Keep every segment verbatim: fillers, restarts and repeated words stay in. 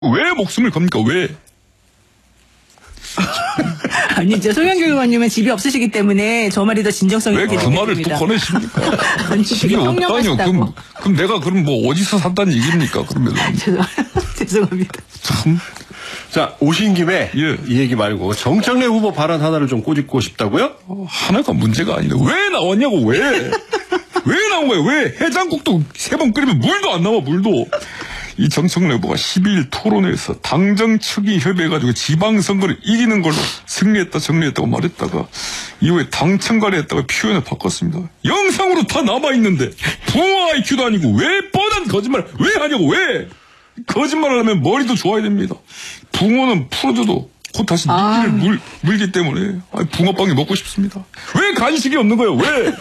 왜 목숨을 겁니까? 왜? 아니, 이제 송영길 의원님은 집이 없으시기 때문에 저 말이 더 진정성이 있게 왜 그 말을 또 꺼내십니까? 집이 없다니요. 그럼, 그럼 내가 그럼 뭐 어디서 산다는 얘기입니까? 그러면. 죄송합니다. 참. 자, 오신 김에 예. 이 얘기 말고 정청래 후보 발언 하나를 좀 꼬집고 싶다고요? 어, 하나가 문제가 아닌데 왜 나왔냐고 왜? 왜 나온 거예요? 왜? 해장국도 세 번 끓이면 물도 안 나와 물도. 이 정청래 후보가 십이 일 토론회에서 당정 측이 협의해가지고 지방선거를 이기는 걸로 승리했다 정리했다고 말했다가 이후에 당청가를 했다가 표현을 바꿨습니다. 영상으로 다 남아있는데 붕어 아이큐도 아니고 왜 뻔한 거짓말 왜 하냐고 왜? 거짓말을 하면 머리도 좋아야 됩니다. 붕어는 풀어줘도 곧 다시 아. 미끼를 물, 물기 때문에 아니, 붕어빵이 먹고 싶습니다. 왜 간식이 없는 거예요? 왜?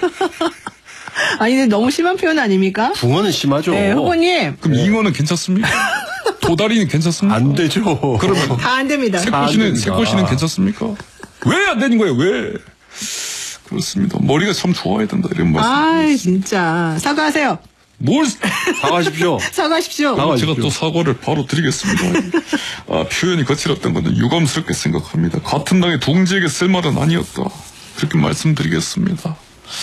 아니, 근데 너무 심한 표현 아닙니까? 붕어는 심하죠. 네, 후보님. 그럼 네. 잉어는 괜찮습니까? 도다리는 괜찮습니까? 안 되죠. 그러면 다 안 됩니다. 새꼬시는 새꼬시는 괜찮습니까? 왜 안 되는 거예요? 왜? 그렇습니다. 머리가 참 좋아야 된다 이런 말씀. 아, 진짜 사과하세요. 뭘 사과하십시오. 사과하십시오. 사과하십시오. 제가 또 사과를 바로 드리겠습니다. 아, 표현이 거칠었던 건데 유감스럽게 생각합니다. 같은 당의 동지에게 쓸 말은 아니었다. 그렇게 말씀드리겠습니다.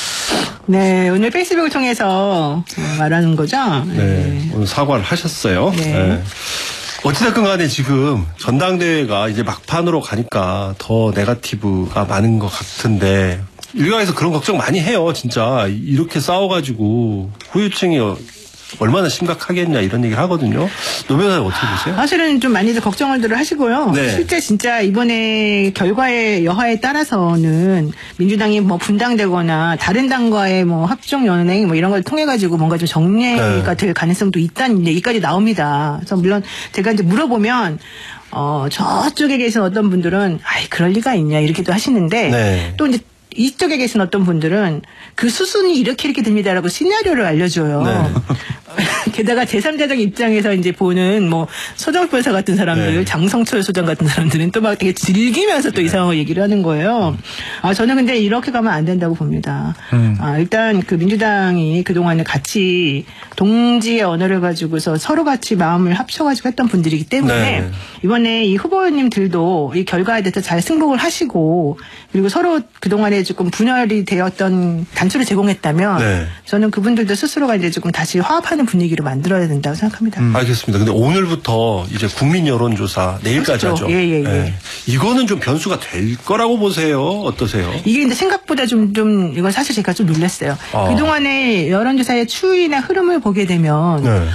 네, 오늘 페이스북을 통해서 말하는 거죠? 네, 네. 오늘 사과를 하셨어요. 네. 네. 어찌됐건 간에 지금 전당대회가 이제 막판으로 가니까 더 네거티브가 많은 것 같은데 일각에서 그런 걱정 많이 해요. 진짜 이렇게 싸워가지고 후유증이 얼마나 심각하겠냐 이런 얘기를 하거든요. 노 변호사님 어떻게 보세요? 사실은 좀 많이들 걱정을 하시고요. 네. 실제 진짜 이번에 결과의 여하에 따라서는 민주당이 뭐 분당되거나 다른 당과의 뭐 합종 연행 뭐 이런 걸 통해 가지고 뭔가 좀 정리가 네. 될 가능성도 있다는 얘기까지 나옵니다. 그래서 물론 제가 이제 물어보면 어 저쪽에 계신 어떤 분들은 아이 그럴 리가 있냐 이렇게도 하시는데 네. 또 이제 이쪽에 계신 어떤 분들은 그 수순이 이렇게 이렇게 됩니다라고 시나리오를 알려줘요. 네. 게다가 제삼자적 입장에서 이제 보는 뭐 소정 변호사 같은 사람들, 네. 장성철 소장 같은 사람들은 또 막 되게 즐기면서 또 이 네. 상황을 얘기를 하는 거예요. 아, 저는 근데 이렇게 가면 안 된다고 봅니다. 음. 아, 일단 그 민주당이 그동안에 같이 동지의 언어를 가지고서 서로 같이 마음을 합쳐가지고 했던 분들이기 때문에 네. 이번에 이 후보님들도 이 결과에 대해서 잘 승복을 하시고 그리고 서로 그동안에 조금 분열이 되었던 단초를 제공했다면 네. 저는 그분들도 스스로가 이제 조금 다시 화합하는 분위기를 만들어야 된다고 생각합니다. 음. 알겠습니다. 근데 오늘부터 이제 국민 여론조사 내일까지 그렇죠. 하죠. 예, 예, 예. 네. 이거는 좀 변수가 될 거라고 보세요. 어떠세요? 이게 근데 생각보다 좀, 좀, 이건 사실 제가 좀 놀랐어요. 아. 그동안에 여론조사의 추이나 흐름을 보게 되면 네.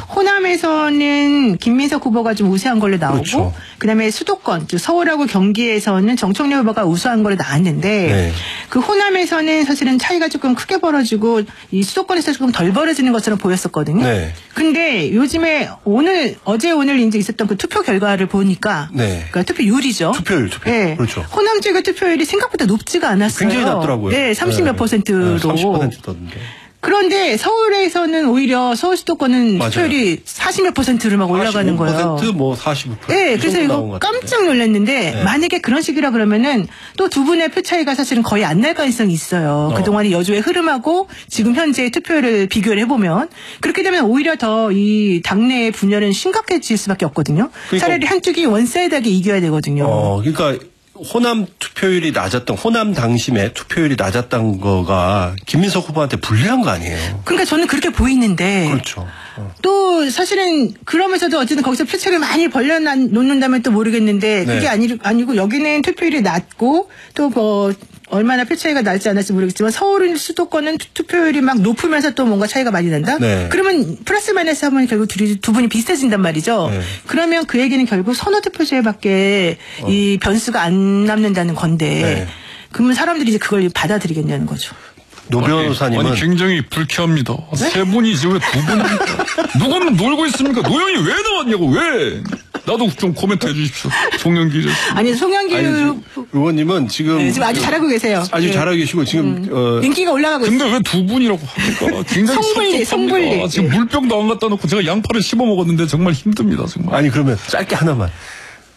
호남에서는 김민석 후보가 좀 우세한 걸로 나오고 그렇죠. 그다음에 수도권, 즉 서울하고 경기에서는 정청래 후보가 우세한 걸로 나왔는데 네. 그 호남에서는 사실은 차이가 조금 크게 벌어지고 이 수도권에서 조금 덜 벌어지는 것처럼 보였었거든요. 네. 근데 요즘에 오늘 어제 오늘 이제 있었던 그 투표 결과를 보니까 네. 그러니까 투표율이죠. 투표율, 투표율. 네. 그렇죠. 호남 쪽의 투표율이 생각보다 높지가 않았어요. 굉장히 낮더라고요. 네, 삼십 몇 퍼센트로. 네, 삼십 퍼센트던데. 그런데 서울에서는 오히려 서울 수도권은 맞아요. 투표율이 사십 몇 퍼센트를 막 올라가는 거예요. 사십오 퍼센트 뭐 사십오 퍼센트. 네, 그래서 이거 깜짝 놀랐는데 네. 만약에 그런 식이라 그러면은 또 두 분의 표 차이가 사실은 거의 안 날 가능성이 있어요. 어. 그동안의 여주의 흐름하고 지금 현재 투표율을 비교를 해보면 그렇게 되면 오히려 더 이 당내의 분열은 심각해질 수밖에 없거든요. 그러니까, 차라리 한쪽이 원사이드하게 이겨야 되거든요. 어, 그러니까 호남 투표율이 낮았던 호남 당심의 투표율이 낮았던 거가 김민석 후보한테 불리한 거 아니에요? 그러니까 저는 그렇게 보이는데 그렇죠. 어. 또 사실은 그러면서도 어쨌든 거기서 표차를 많이 벌려놓는다면 또 모르겠는데 그게 네. 아니, 아니고 여기는 투표율이 낮고 또 뭐 얼마나 표 차이가 날지 않을지 모르겠지만 서울은 수도권은 투표율이 막 높으면서 또 뭔가 차이가 많이 난다? 네. 그러면 플러스 마이너스 하면 결국 둘이, 두 분이 비슷해진단 말이죠. 네. 그러면 그 얘기는 결국 선호투표제밖에 어. 이 변수가 안 남는다는 건데 네. 그러면 사람들이 이제 그걸 받아들이겠냐는 거죠. 노 변호사님은 아니, 굉장히 불쾌합니다. 네? 세 분이지 왜 두 분입니까? 누구는 놀고 있습니까? 노영이 왜 나왔냐고 왜? 나도 좀 코멘트 해주십시오. 송영길 아니 송영길 아니, 의원님은 지금 네, 지금 아주 잘하고 계세요. 아주 네. 잘하고 계시고 지금 음. 어, 인기가 올라가고 근데 있어요. 왜 두 분이라고 합니까? 굉장히 성불리 성불리. 지금 네. 물병도 안 갖다 놓고 제가 양파를 씹어 먹었는데 정말 힘듭니다. 정말. 아니 그러면 짧게 하나만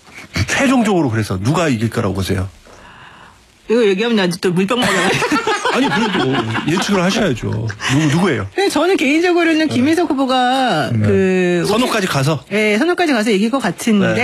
최종적으로 그래서 누가 이길 거라고 보세요? 이거 얘기하면 나한테 또 물병 먹어요. 아니 그래도 예측을 하셔야죠. 누구 누구예요? 근데 저는 개인적으로는 김희석 후보가 그 선호까지 가서. 예, 선호까지 가서 이길 것 같은데. 네.